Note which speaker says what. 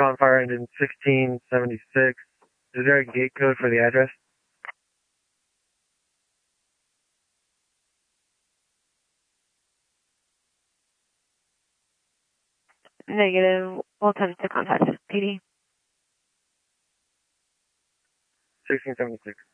Speaker 1: Confire ended in 1676. Is there a gate code for the address?
Speaker 2: Negative. We'll attempt to contact PD.
Speaker 1: 1676.